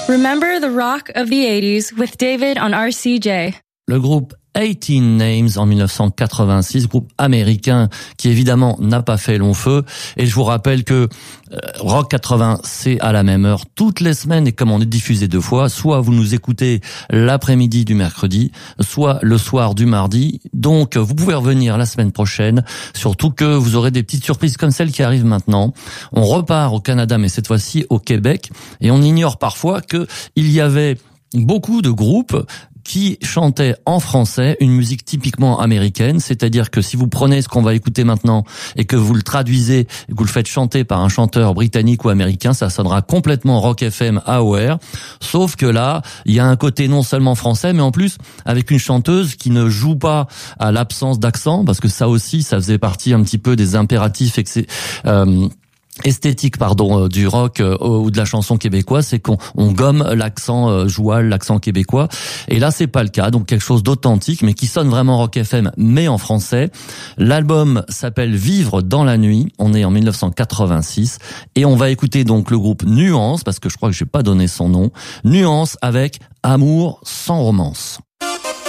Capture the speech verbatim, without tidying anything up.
Remember the rock of the eighties with David on R C J. Le groupe eighteen Names en dix-neuf cent quatre-vingt-six, groupe américain qui évidemment n'a pas fait long feu. Et je vous rappelle que euh, Rock quatre-vingts, c'est à la même heure toutes les semaines, et comme on est diffusé deux fois, soit vous nous écoutez l'après-midi du mercredi, soit le soir du mardi. Donc vous pouvez revenir la semaine prochaine, surtout que vous aurez des petites surprises comme celle qui arrive maintenant. On repart au Canada, mais cette fois-ci au Québec, et on ignore parfois que il y avait beaucoup de groupes qui chantait en français une musique typiquement américaine, c'est-à-dire que si vous prenez ce qu'on va écouter maintenant et que vous le traduisez et que vous le faites chanter par un chanteur britannique ou américain, ça sonnera complètement Rock F M A O R, sauf que là, il y a un côté non seulement français, mais en plus avec une chanteuse qui ne joue pas à l'absence d'accent, parce que ça aussi, ça faisait partie un petit peu des impératifs et que c'est... Euh, esthétique pardon du rock euh, ou de la chanson québécoise, c'est qu'on on gomme l'accent euh, joual, l'accent québécois, et là c'est pas le cas, donc quelque chose d'authentique mais qui sonne vraiment Rock F M mais en français. L'album s'appelle Vivre dans la nuit, on est en dix-neuf cent quatre-vingt-six et on va écouter donc le groupe Nuance, parce que je crois que j'ai pas donné son nom. Nuance avec Amour sans romance.